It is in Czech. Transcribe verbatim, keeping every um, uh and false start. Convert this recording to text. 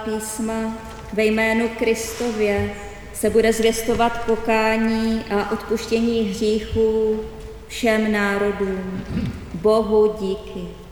písma, ve jménu Kristově se bude zvěstovat pokání a odpuštění hříchů všem národům. Bohu díky.